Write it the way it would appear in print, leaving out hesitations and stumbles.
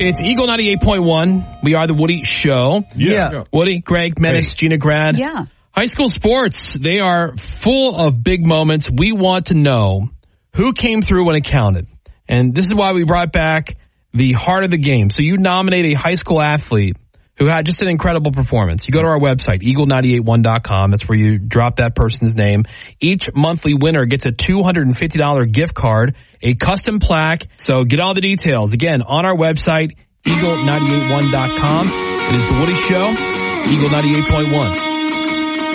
It's Eagle 98.1. We are the Woody Show. Yeah. Woody, Greg, Menace, Gina Grad. Yeah. High school sports, they are full of big moments. We want to know who came through when it counted. And this is why we brought back the heart of the game. So you nominate a high school athlete who had just an incredible performance. You go to our website, eagle981.com. That's where you drop that person's name. Each monthly winner gets a $250 gift card, a custom plaque. So get all the details. Again, on our website, eagle981.com. It is the Woody Show, Eagle 98.1.